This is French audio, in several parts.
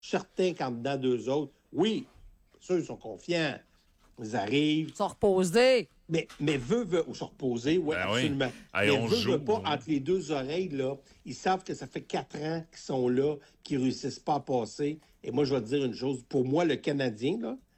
certain qu'en dedans d'eux autres, oui, ceux ils sont confiants. Ils arrivent. Ils sont reposés. Mais veut ou se reposer, oui, absolument. Oui. Hey, mais veut pas, entre les deux oreilles, là, ils savent que ça fait 4 ans qu'ils sont là, qu'ils réussissent pas à passer. Et moi, je vais te dire une chose. Pour moi, le Canadien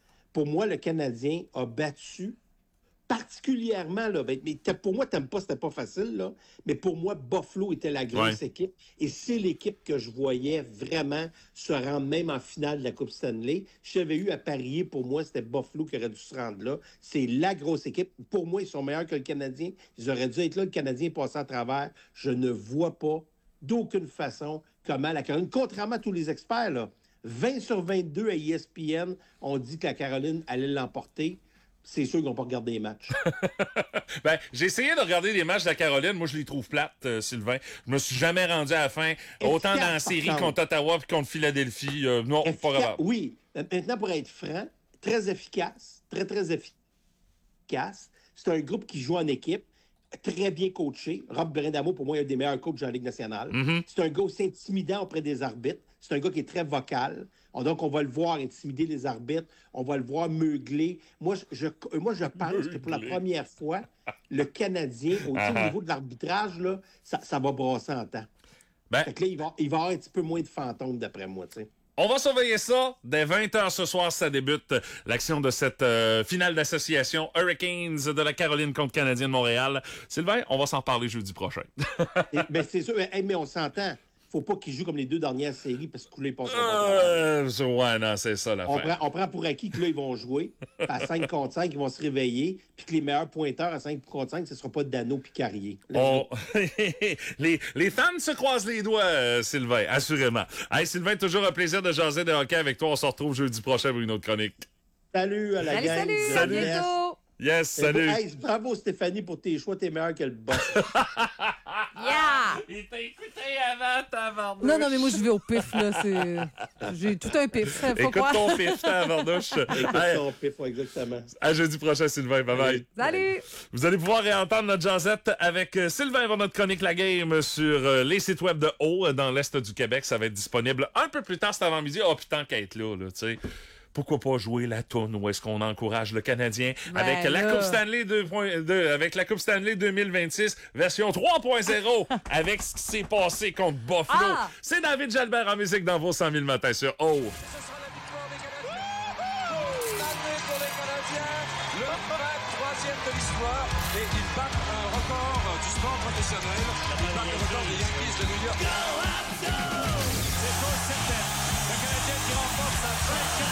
a battu particulièrement, là, mais pour moi, t'aimes pas, c'était pas facile, là, mais pour moi, Buffalo était la grosse équipe, et c'est l'équipe que je voyais vraiment se rendre même en finale de la Coupe Stanley. J'avais eu à parier, pour moi, c'était Buffalo qui aurait dû se rendre là. C'est la grosse équipe. Pour moi, ils sont meilleurs que le Canadien. Ils auraient dû être là, le Canadien est passé à travers. Je ne vois pas d'aucune façon comment la Caroline, contrairement à tous les experts, là, 20/22 à ESPN, on dit que la Caroline allait l'emporter. C'est sûr qu'ils n'ont pas regardé les matchs. Ben, j'ai essayé de regarder les matchs de la Caroline. Moi, je les trouve plates, Sylvain. Je me suis jamais rendu à la fin. Autant dans la série contre Ottawa puis contre Philadelphie. Non, pas grave. Oui. Maintenant, pour être franc, très efficace. Très, très efficace. C'est un groupe qui joue en équipe. Très bien coaché. Rob Brind'Amour, pour moi, est un des meilleurs coachs de la Ligue nationale. Mm-hmm. C'est un gars aussi intimidant auprès des arbitres. C'est un gars qui est très vocal. Donc, on va le voir intimider les arbitres. On va le voir meugler. Moi, je pense que pour la première fois, le Canadien, au niveau de l'arbitrage, là, ça va brasser en temps. Fait que là, il va y avoir un petit peu moins de fantômes, d'après moi, tu sais. On va surveiller ça. Dès 20h ce soir, ça débute l'action de cette finale d'association Hurricanes de la Caroline contre Canadien de Montréal. Sylvain, on va s'en parler jeudi prochain. C'est sûr, mais on s'entend. Faut pas qu'ils jouent comme les 2 dernières séries parce que couler pas ouais, non, c'est ça l'affaire. On prend pour acquis que là, ils vont jouer. À 5 contre 5, ils vont se réveiller. Puis que les meilleurs pointeurs à 5 contre 5, ce sera pas Dano puis Carrier. Les fans se croisent les doigts, Sylvain, assurément. Hey, Sylvain, toujours un plaisir de jaser de hockey avec toi. On se retrouve jeudi prochain pour une autre chronique. Salut à la gang. Salut, à bientôt. Yes, salut. Hey, bravo Stéphanie pour tes choix, t'es meilleur que le boss. Yeah! Il t'a écouté avant, tabarnouche. Non, mais moi, je vais au pif, là. J'ai tout un pif. Écoute ton pif, tabarnouche. Écoute ton pif, exactement. À jeudi prochain, Sylvain. Bye-bye. Salut! Vous allez pouvoir réentendre notre jasette avec Sylvain pour notre chronique La Game sur les sites web de Haut dans l'Est du Québec. Ça va être disponible un peu plus tard cet avant-midi. Oh, putain, qu'à être là, tu sais. Pourquoi pas jouer la toune où est-ce qu'on encourage le Canadien avec la Coupe Stanley 2.2, avec la Coupe Stanley 2026 version 3.0 avec ce qui s'est passé contre Buffalo. C'est David Jalbert en musique dans vos 100 000 matins sur O. Ce sera la victoire des Canadiens. Stanley pour les Canadiens, le 23e de l'histoire et ils battent un record du sport professionnel. Ils battent le record des Yankees de New York. C'est faux, c'est le Canadien qui remporte sa 5e